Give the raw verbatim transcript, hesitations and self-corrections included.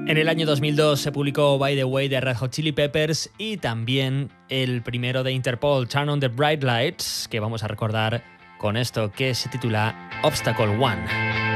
En el año dos mil dos se publicó By the Way de Red Hot Chili Peppers y también el primero de Interpol, Turn on the Bright Lights, que vamos a recordar con esto que se titula Obstacle One.